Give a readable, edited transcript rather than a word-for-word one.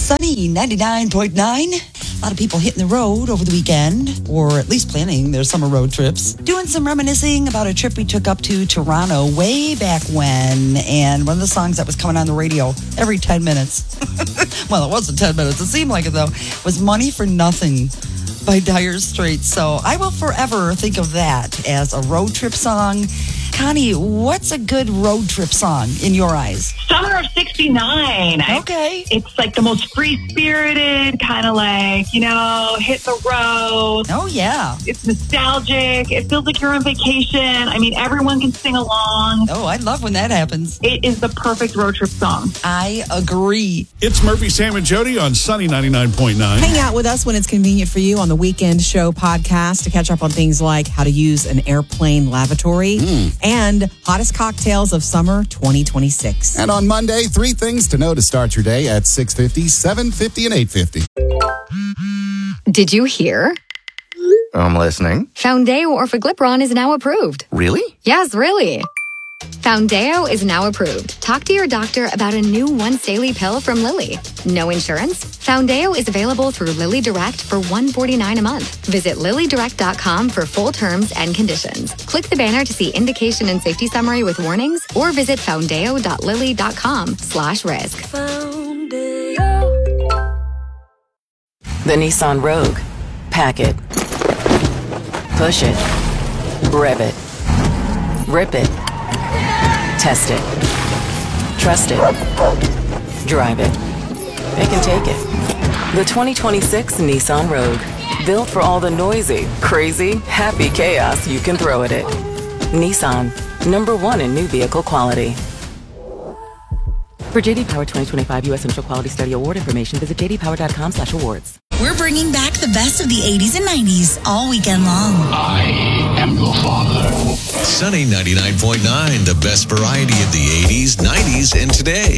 Sunny 99.9. A lot of people hitting the road over the weekend, or at least planning their summer road trips. Doing some reminiscing about a trip we took up to Toronto way back when, and one of the songs that was coming on the radio every 10 minutes. Well, it wasn't 10 minutes. It seemed like it, though. Was Money for Nothing by Dire Straits. So I will forever think of that as a road trip song. Connie, what's a good road trip song in your eyes? Summer of 69. Okay. It's like the most free-spirited, kind of like, hit the road. Oh, yeah. It's nostalgic. It feels like you're on vacation. I mean, everyone can sing along. Oh, I love when that happens. It is the perfect road trip song. I agree. It's Murphy, Sam, and Jody on Sunny 99.9. Hang out with us when it's convenient for you on the Weekend Show podcast to catch up on things like how to use an airplane lavatory and hottest cocktails of summer 2026. And on Monday, 3 things to know to start your day at 6:50, 7:50, and 8:50. Did you hear? I'm listening. Foundeo Orforglipron is now approved. Really? Yes, really. Foundeo is now approved. Talk to your doctor about a new once daily pill from Lilly. No insurance? Foundeo is available through Lilly Direct for $149 a month. Visit LillyDirect.com for full terms and conditions. Click the banner to see indication and safety summary with warnings, or visit foundeo.lilly.com/risk. The Nissan Rogue. Pack it. Push it. Rev it. Rip it. Test it. Trust it. Drive it. It can take it. The 2026 Nissan Rogue. Built for all the noisy, crazy, happy chaos you can throw at it. Nissan. #1 in new vehicle quality. For JD Power 2025 U.S. Initial Quality Study Award information, visit jdpower.com/awards. We're bringing back the best of the 80s and 90s all weekend long. I am your father. Sunny 99.9, the best variety of the 80s, 90s, and today.